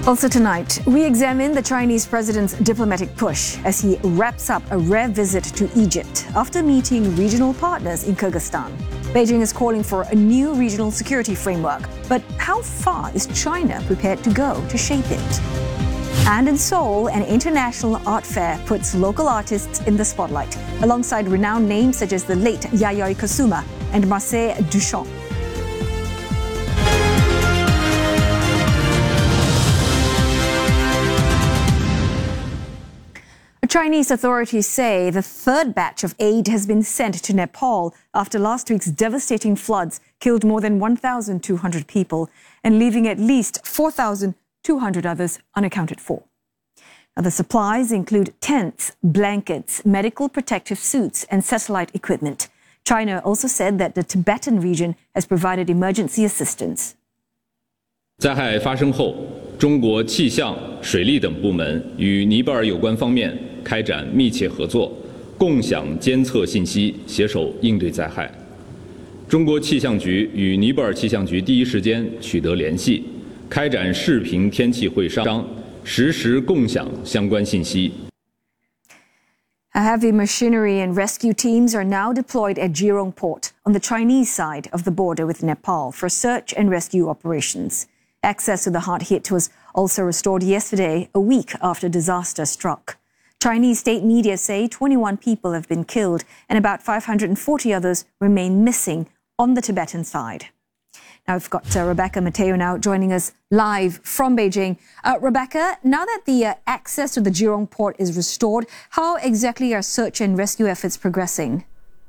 Also tonight, we examine the Chinese president's diplomatic push as he wraps up a rare visit to Egypt after meeting regional partners in Kyrgyzstan. Beijing is calling for a new regional security framework, but how far is China prepared to go to shape it? And in Seoul, an international art fair puts local artists in the spotlight, alongside renowned names such as the late Yayoi Kusama and Marcel Duchamp. Chinese authorities say the third batch of aid has been sent to Nepal after last week's devastating floods killed more than 1,200 people and leaving at least 4,200 others unaccounted for. Now, the supplies include tents, blankets, medical protective suits, and satellite equipment. China also said that the Tibetan region has provided emergency assistance. 灾害发生后，中国气象、水利等部门与尼泊尔有关方面开展密切合作，共享监测信息，携手应对灾害。中国气象局与尼泊尔气象局第一时间取得联系，开展视频天气会商，实时共享相关信息。 Heavy machinery and rescue teams are now deployed at Jirong Port on the Chinese side of the border with Nepal for search and rescue operations. Access to the hard-hit was also restored yesterday, a week after disaster struck. Chinese state media say 21 people have been killed and about 540 others remain missing on the Tibetan side. Now we've got Rebecca Mateo now joining us live from Beijing. Rebecca, now that the access to the Jirong port is restored, how exactly are search and rescue efforts progressing?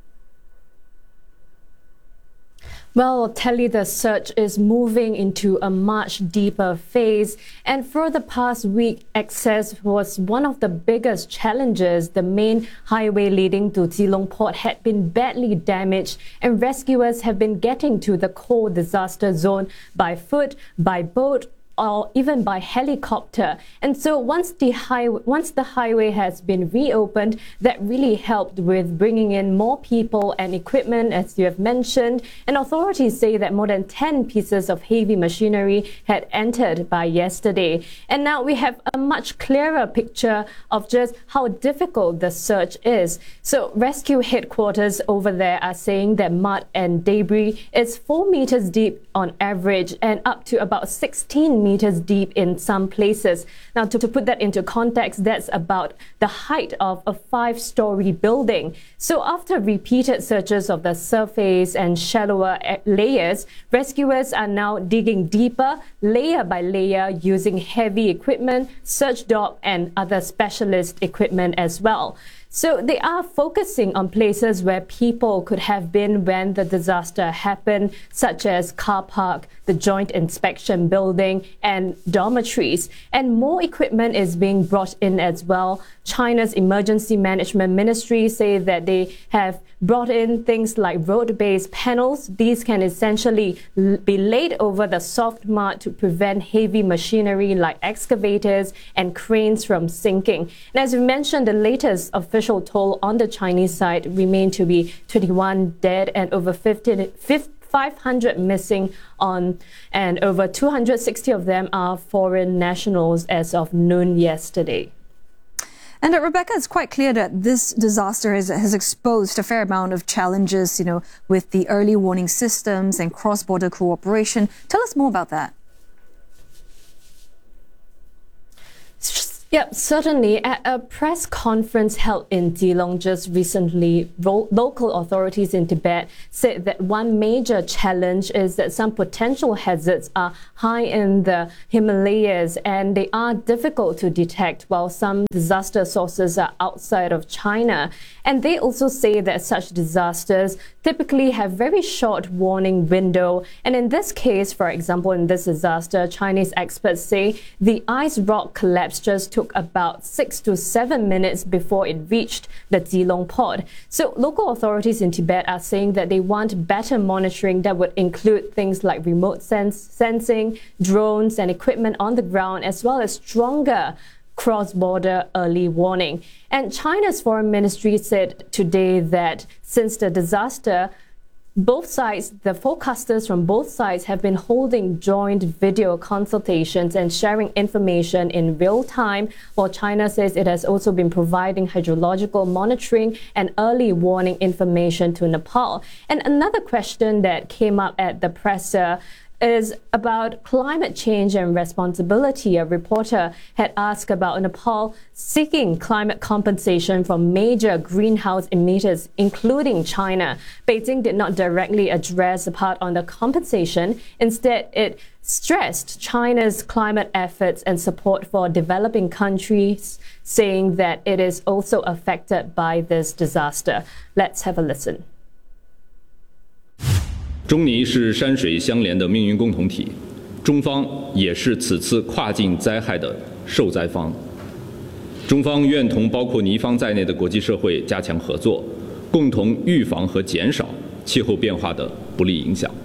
Well, Telly, the search is moving into a much deeper phase. And for the past week, access was one of the biggest challenges. The main highway leading to Keelung Port had been badly damaged, and rescuers have been getting to the core disaster zone by foot, by boat, or even by helicopter. And so once the highway has been reopened, that really helped with bringing in more people and equipment, as you have mentioned. And authorities say that more than 10 pieces of heavy machinery had entered by yesterday. And now we have a much clearer picture of just how difficult the search is. So rescue headquarters over there are saying that mud and debris is 4 meters deep on average and up to about 16 meters deep in some places. Now, to put that into context, that's about the height of a 5-story building. So after repeated searches of the surface and shallower layers, rescuers are now digging deeper, layer by layer, using heavy equipment, search dog, and other specialist equipment as well. So they are focusing on places where people could have been when the disaster happened, such as car park, the Joint Inspection Building, and dormitories. And more equipment is being brought in as well. China's Emergency Management Ministry say that they have brought in things like road-based panels. These can essentially be laid over the soft mud to prevent heavy machinery like excavators and cranes from sinking. And as we mentioned, the latest official toll on the Chinese side remained to be 21 dead and over 500 missing and over 260 of them are foreign nationals as of noon yesterday. And Rebecca, it's quite clear that this disaster has exposed a fair amount of challenges, with the early warning systems and cross-border cooperation. Tell us more about that. Yep, certainly. At a press conference held in Keelung just recently, local authorities in Tibet said that one major challenge is that some potential hazards are high in the Himalayas and they are difficult to detect, while some disaster sources are outside of China. And they also say that such disasters typically have very short warning window. And in this case, for example, in this disaster, Chinese experts say the ice rock collapse just took about 6 to 7 minutes before it reached the Keelung port. So local authorities in Tibet are saying that they want better monitoring that would include things like remote sensing, drones and equipment on the ground, as well as stronger cross-border early warning. And China's foreign ministry said today that since the disaster both sides, the forecasters from both sides have been holding joint video consultations and sharing information in real time, while China says it has also been providing hydrological monitoring and early warning information to Nepal. And another question that came up at the presser is about climate change and responsibility. A reporter had asked about Nepal seeking climate compensation from major greenhouse emitters, including China. Beijing did not directly address the part on the compensation. Instead, it stressed China's climate efforts and support for developing countries, saying that it is also affected by this disaster. Let's have a listen. 中尼是山水相连的命运共同体，中方也是此次跨境灾害的受灾方。中方愿同包括尼方在内的国际社会加强合作，共同预防和减少气候变化的不利影响。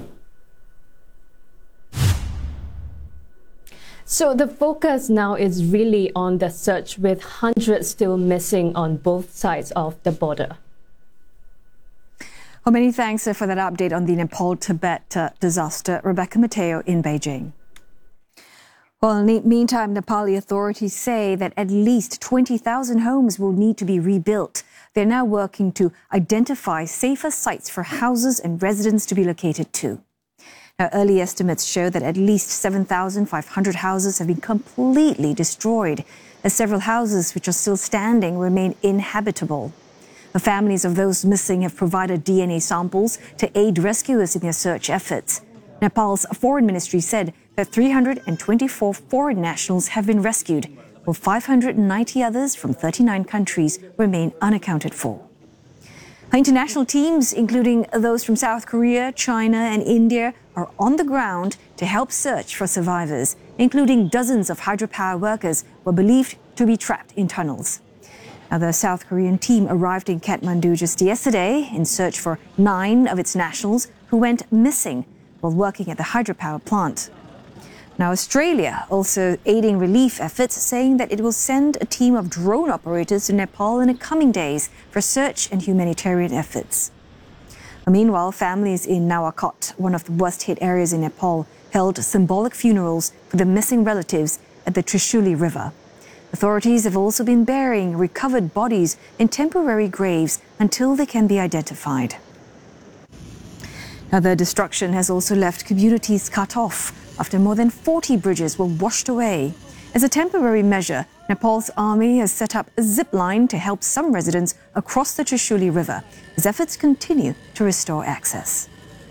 So the focus now is really on the search, with hundreds still missing on both sides of the border. Well, many thanks for that update on the Nepal-Tibet disaster. Rebecca Mateo in Beijing. Well, in the meantime, Nepali authorities say that at least 20,000 homes will need to be rebuilt. They're now working to identify safer sites for houses and residents to be located to. Now, early estimates show that at least 7,500 houses have been completely destroyed, as several houses which are still standing remain inhabitable. The families of those missing have provided DNA samples to aid rescuers in their search efforts. Nepal's foreign ministry said that 324 foreign nationals have been rescued, while 590 others from 39 countries remain unaccounted for. International teams, including those from South Korea, China and India, are on the ground to help search for survivors, including dozens of hydropower workers who are believed to be trapped in tunnels. Now, the South Korean team arrived in Kathmandu just yesterday in search for 9 of its nationals who went missing while working at the hydropower plant. Now, Australia also aiding relief efforts, saying that it will send a team of drone operators to Nepal in the coming days for search and humanitarian efforts. Meanwhile, families in Nawakot, one of the worst-hit areas in Nepal, held symbolic funerals for the missing relatives at the Trishuli River. Authorities have also been burying recovered bodies in temporary graves until they can be identified. Now, the destruction has also left communities cut off after more than 40 bridges were washed away. As a temporary measure, Nepal's army has set up a zip line to help some residents across the Trishuli River as efforts continue to restore access.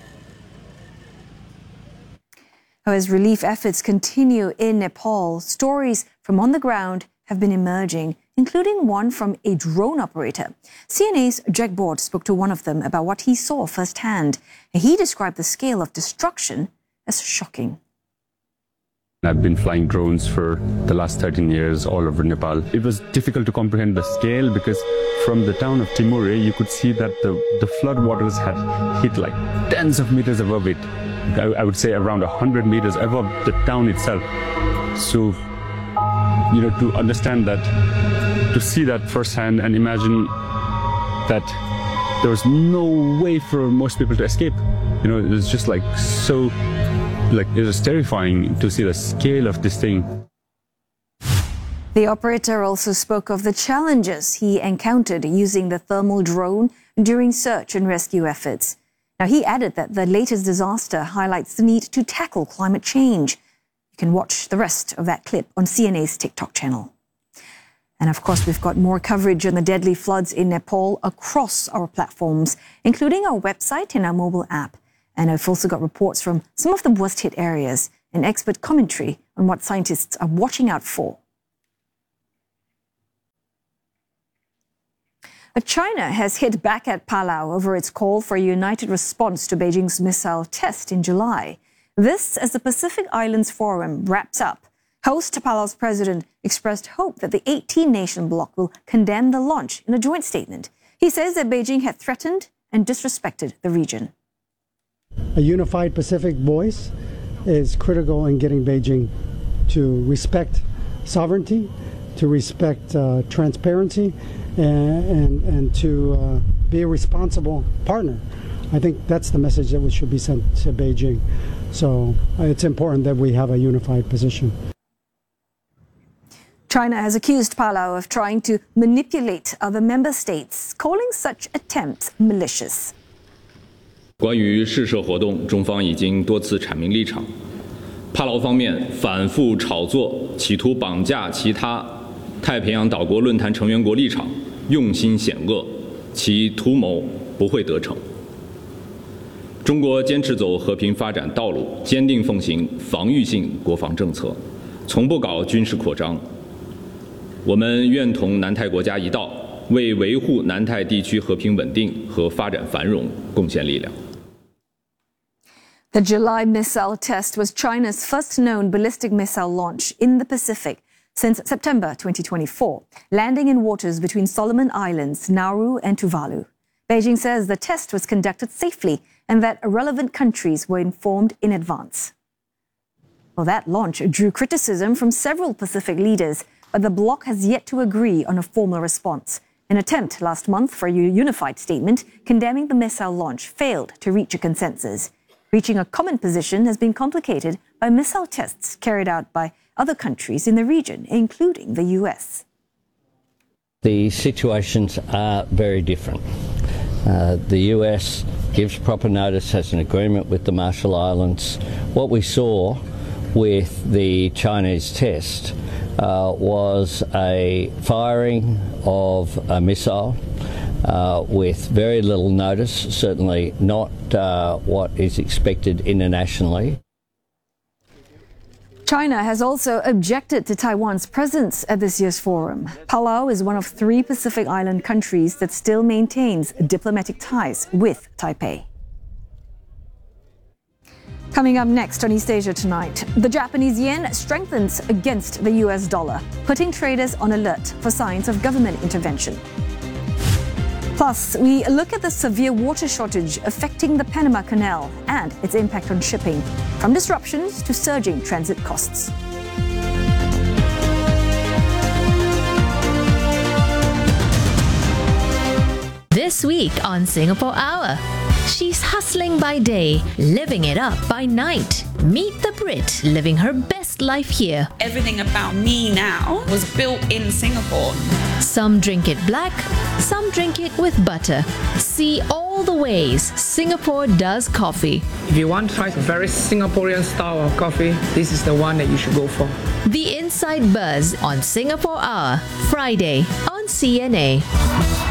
As relief efforts continue in Nepal, stories from on the ground have been emerging, including one from a drone operator. CNA's Jack Bord spoke to one of them about what he saw firsthand. He described the scale of destruction as shocking. I've been flying drones for the last 13 years all over Nepal. It was difficult to comprehend the scale because from the town of Timure, you could see that the flood waters had hit like tens of meters above it. I would say around 100 meters above the town itself. So, you know, to understand that, to see that firsthand and imagine that there was no way for most people to escape. You know, it was just like so, like it was terrifying to see the scale of this thing. The operator also spoke of the challenges he encountered using the thermal drone during search and rescue efforts. Now, he added that the latest disaster highlights the need to tackle climate change. You can watch the rest of that clip on CNA's TikTok channel. And of course, we've got more coverage on the deadly floods in Nepal across our platforms, including our website and our mobile app. And I've also got reports from some of the worst-hit areas and expert commentary on what scientists are watching out for. China has hit back at Palau over its call for a united response to Beijing's missile test in July. This as the Pacific Islands Forum wraps up. Host Palau's president expressed hope that the 18-nation bloc will condemn the launch in a joint statement. He says that Beijing had threatened and disrespected the region. A unified Pacific voice is critical in getting Beijing to respect sovereignty, to respect transparency, and to be a responsible partner I think that's the message that should be sent to Beijing. So it's important that we have a unified position. China has accused Palau of trying to manipulate other member states, calling such attempts malicious. 关于试射活动，中方已经多次阐明立场。帕劳方面反复炒作，企图绑架其他太平洋岛国论坛成员国立场，用心险恶，其图谋不会得逞。中国坚持走和平发展道路，坚定奉行防御性国防政策，从不搞军事扩张。我们愿同南太国家一道，为维护南太地区和平稳定和发展繁荣贡献力量。 The July missile test was China's first known ballistic missile launch in the Pacific since September 2024, landing in waters between Solomon Islands, Nauru and Tuvalu. Beijing says the test was conducted safely and that relevant countries were informed in advance. Well, that launch drew criticism from several Pacific leaders, but the bloc has yet to agree on a formal response. An attempt last month for a unified statement condemning the missile launch failed to reach a consensus. Reaching a common position has been complicated by missile tests carried out by other countries in the region, including the US. The situations are very different. The US gives proper notice, has an agreement with the Marshall Islands. What we saw with the Chinese test was a firing of a missile with very little notice, certainly not what is expected internationally. China has also objected to Taiwan's presence at this year's forum. Palau is one of 3 Pacific Island countries that still maintains diplomatic ties with Taipei. Coming up next on East Asia Tonight, the Japanese yen strengthens against the US dollar, putting traders on alert for signs of government intervention. Plus, we look at the severe water shortage affecting the Panama Canal and its impact on shipping, from disruptions to surging transit costs. This week on Singapore Hour, she's hustling by day, living it up by night. Meet the Brit living her best life here. Everything about me now was built in Singapore. Some drink it black, some drink it with butter. See all the ways Singapore does coffee. If you want to try a very Singaporean style of coffee, this is the one that you should go for. The Inside Buzz on Singapore Hour, Friday on CNA.